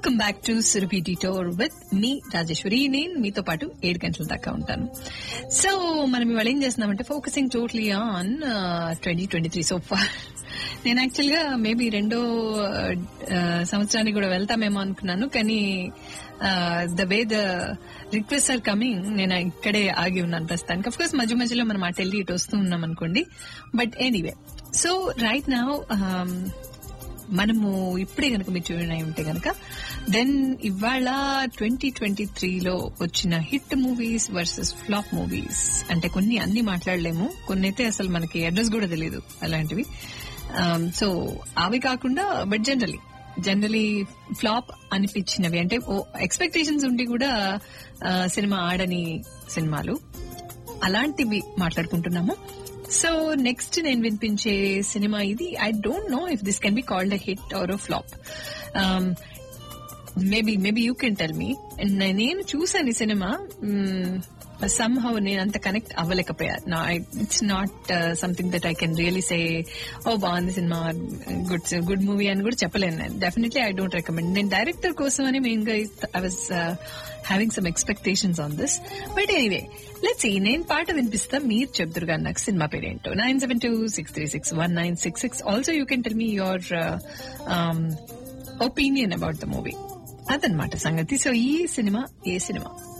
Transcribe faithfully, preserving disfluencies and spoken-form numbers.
Welcome back to Surabhi detour with me Rajeshwari. నేను మీతో పాటు ఏడు గంటల దాకా ఉంటాను. సో మనం ఇవాళ ఏం చేస్తున్నామంటే focusing totally on twenty twenty three so far. నేను యాక్చువల్ గా మేబీ రెండో సంవత్సరానికి కూడా వెళ్తామేమో అనుకున్నాను, కానీ the way the request are coming నేను ఇక్కడే ఆగి ఉన్నాను ప్రస్తుతానికి. అఫ్ కోర్స్ మధ్య మధ్యలో మనం అటు వెళ్ళి ఇటు వస్తూ ఉన్నాం అనుకోండి. But anyway, so right now మనము ఇప్పుడే కనుక మీరు చూడనై ఉంటే కనుక దెన్ ఇవాళ ట్వంటీ ట్వంటీ త్రీలో వచ్చిన hit movies versus flop movies అంటే కొన్ని అన్ని మాట్లాడలేము, కొన్ని అయితే అసలు మనకి అడ్రస్ కూడా తెలియదు అలాంటివి. సో అవి కాకుండా బట్ జనరలీ జనరలీ ఫ్లాప్ అనిపించినవి అంటే ఎక్స్పెక్టేషన్స్ ఉండి కూడా సినిమా ఆడని సినిమాలు అలాంటివి మాట్లాడుకుంటున్నాము. సో నెక్స్ట్ నేను వినిపించే సినిమా ఇది. I don't know if this can be called a hit or a flop. Maybe maybe you can tell me. నేను చూసాను ఈ సినిమా, సమ్హౌ నేను అంత connect అవ్వలేకపోయా. It's not something that I can really సే ఓ బాగుంది cinema, good good movie అని కూడా చెప్పలేను నేను. Definitely I don't recommend. నేను డైరెక్టర్ కోసం అని మెయిన్ గా I was having some expectations on this. But anyway let's see. నేను పాట వినిపిస్తా, మీరు చెప్తురు కానీ నాకు సినిమా పేరేంటో. Nine seven two six three six one nine six six. Also you can tell me your opinion about the movie. అదనమాట సంగతి. So ఈ సినిమా ఏ సినిమా?